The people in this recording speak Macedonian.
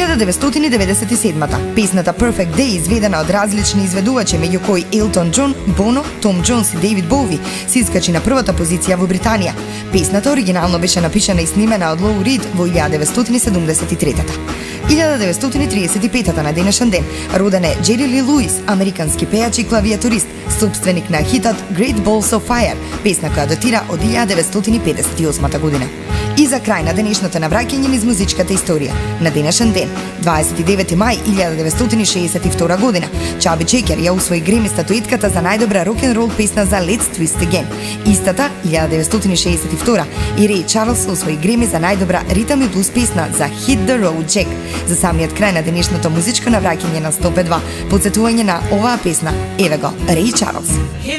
1997-та, песната Perfect Day, изведена од различни изведувачи, меѓу кои Елтон Џон, Боно, Том Џонс и Дейвид Боуи, се искачи на првата позиција во Британија. Песната оригинално беше напишана и снимена од Лоу Рид во 1973-та. 1935-та на денешен ден роден е Джери Ли Луис, американски пејач и клавиатурист, собственик на хитот Great Balls of Fire, песна која датира од 1958 година. И за крај на денешното навраќање низ музичката историја. На денешен ден, 29 мај 1962 година, Чаби Чекер ја усвои Греми статуетката за најдобра рок-н-рол песна за Let's Twist Again. Истата, 1962, и Рей Чарлс усвои Греми за најдобра ритам и блуз песна за Hit the Road Jack. За самиот крај на денешното музичко навраќање на 105.2, подсетување на оваа песна, еве го, Рей Чарлс.